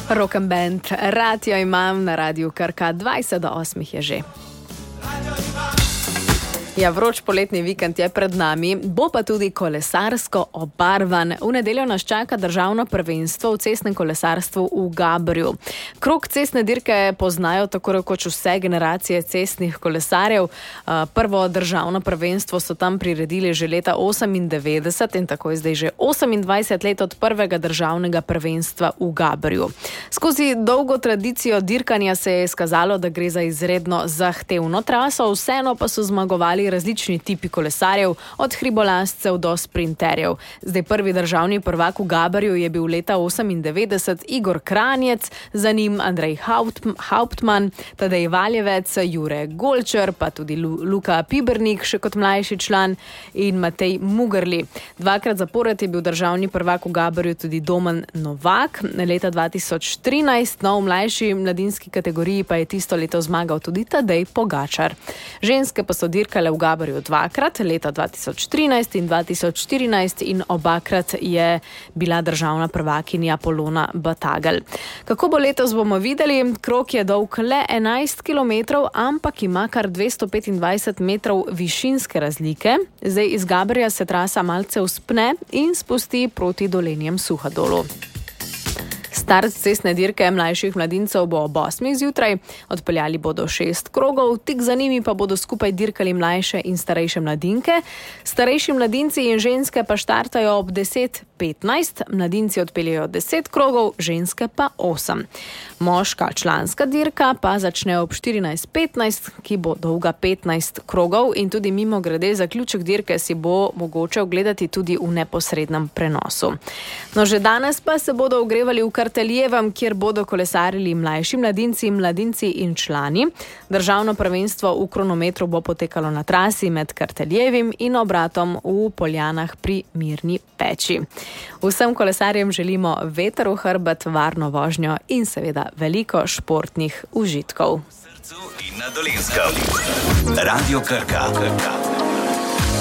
Rock and Band, radio imam na Radiu Krka, 20 do 8 je že. Ja, vroč poletni vikend je pred nami, bo pa tudi kolesarsko obarvan. V nedeljo nas čaka državno prvenstvo v cestnem kolesarstvu v Gabrju. Krog cestne dirke poznajo tako rekoč vse generacije cestnih kolesarjev. Prvo državno prvenstvo so tam priredili že leta 98 in tako je zdaj že 28 let od prvega državnega prvenstva v Gabrju. Skozi dolgo tradicijo dirkanja se je izkazalo, da gre za izredno zahtevno traso, vseeno pa so zmagovali različni tipi kolesarjev, od hribolazcev do sprinterjev. Zdaj prvi državni prvak v Gabrju je bil leta 98 Igor Kranjec, za njim Andrej Hauptmann, Tadej Valjevec, Jure Golčer, pa tudi Luka Pibernik, še kot mlajši član, in Matej Mugrli. Dvakrat zapored je bil državni prvak v Gabrju tudi Domen Novak. Leta 2013, v mlajši mladinski kategoriji, pa je tisto leto zmagal tudi Tadej Pogačar. Ženske pa so dirkale v Gabrju dvakrat, leta 2013 in 2014, in obakrat je bila državna prvakinja Polona Batagelj. Kako bo letos, bomo videli. Krog je dolg le 11 km, ampak ima kar 225 metrov višinske razlike. Zdaj iz Gabrja se trasa malce vzpne in spusti proti Dolenjem Suhadolu. Start cestne dirke mlajših mladincev bo ob 8 zjutraj, odpeljali bodo 6 krogov, tik za njimi pa bodo skupaj dirkali mlajše in starejše mladinke. Starejši mladinci in ženske pa štartajo ob 10:15, mladinci odpeljejo 10 krogov, ženske pa 8. Moška članska dirka pa začne ob 14:15, ki bo dolga 15 krogov, in tudi mimogrede zaključek dirke si bo mogoče ogledati tudi v neposrednem prenosu. No, že danes pa se bodo ogrevali v Karteljevem, kjer bodo kolesarili mlajši mladinci in člani. Državno prvenstvo v kronometru bo potekalo na trasi med Karteljevim in obratom v Poljanah pri Mirni Peči. Vsem kolesarjem želimo veter v hrbet, varno vožnjo in seveda veliko športnih užitkov. In na Dolenjskem. Radio Krka.